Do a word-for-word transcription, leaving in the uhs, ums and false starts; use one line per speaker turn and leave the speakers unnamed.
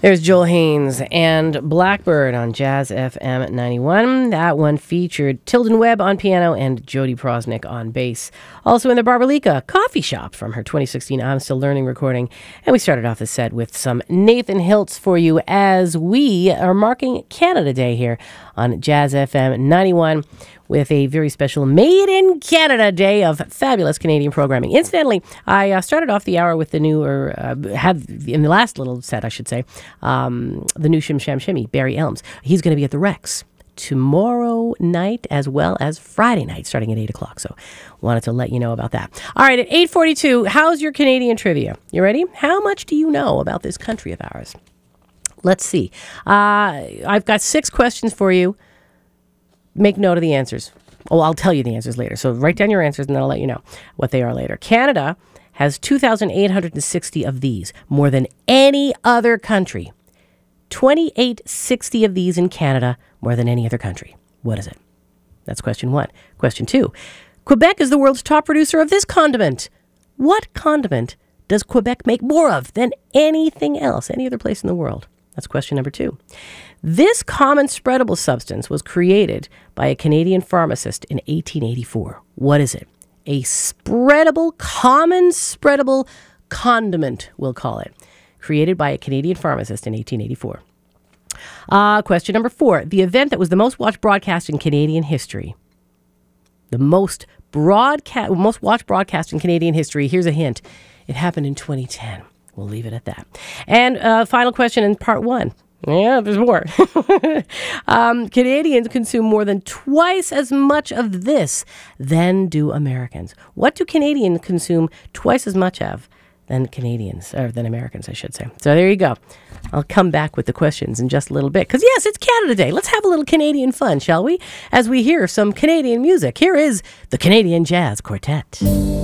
There's Joel Haynes and Blackbird on Jazz F M ninety-one. That one featured Tilden Webb on piano and Jody Prosnick on bass. Also in the Barbalika Coffee Shop from her twenty sixteen I'm Still Learning recording. And we started off the set with some Nathan Hiltz for you as we are marking Canada Day here on Jazz F M ninety-one with a very special Made in Canada Day of fabulous Canadian programming. Incidentally, I uh, started off the hour with the new, or uh, had in the last little set, I should say, um, the new Shim Sham Shimmy, Barry Elms. He's going to be at the Rex tomorrow night as well as Friday night starting at eight o'clock. So wanted to let you know about that. All right, at eight forty-two, how's your Canadian trivia? You ready? How much do you know about this country of ours? Let's see. Uh, I've got six questions for you. Make note of the answers. Oh, I'll tell you the answers later. So write down your answers and then I'll let you know what they are later. Canada has two thousand eight hundred sixty of these, more than any other country. twenty-eight sixty of these in Canada, more than any other country. What is it? That's question one. Question two. Quebec is the world's top producer of this condiment. What condiment does Quebec make more of than anything else, any other place in the world? That's question number two. This common spreadable substance was created by a Canadian pharmacist in eighteen eighty-four. What is it? A spreadable, common spreadable condiment, we'll call it. Created by a Canadian pharmacist in eighteen eighty-four. Uh, question number four. The event that was the most watched broadcast in Canadian history. The most broadcast, most watched broadcast in Canadian history. Here's a hint. It happened in twenty ten. We'll leave it at that. And uh, final question in part one. Yeah, there's more. um, Canadians consume more than twice as much of this than do Americans. What do Canadians consume twice as much of than Canadians, or than Americans, I should say. So there you go. I'll come back with the questions in just a little bit. Because yes, it's Canada Day. Let's have a little Canadian fun, shall we? As we hear some Canadian music. Here is the Canadian Jazz Quartet.